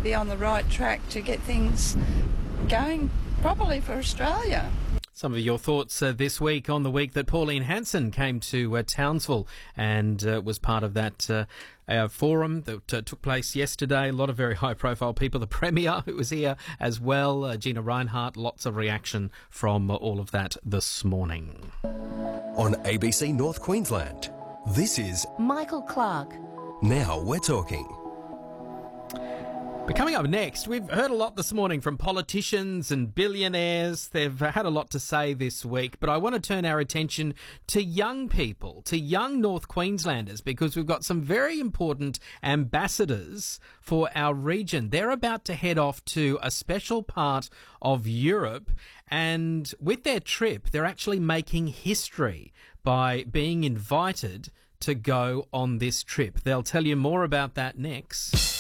be on the right track to get things going properly for Australia. Some of your thoughts this week on the week that Pauline Hanson came to Townsville and was part of that forum that took place yesterday. A lot of very high-profile people. The Premier, who was here as well, Gina Rinehart. Lots of reaction from all of that this morning. On ABC North Queensland, this is Michael Clark. Now We're Talking. But coming up next, we've heard a lot this morning from politicians and billionaires. They've had a lot to say this week, but I want to turn our attention to young people, to young North Queenslanders, because we've got some very important ambassadors for our region. They're about to head off to a special part of Europe, and with their trip, they're actually making history by being invited to go on this trip. They'll tell you more about that next.